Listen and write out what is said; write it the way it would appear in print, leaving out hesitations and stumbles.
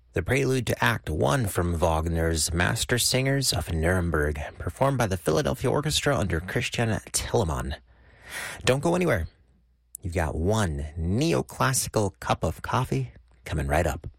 The prelude to Act 1 from Wagner's Master Singers of Nuremberg, performed by the Philadelphia Orchestra under Christian Telemann. Don't go anywhere. You've got one neoclassical cup of coffee coming right up.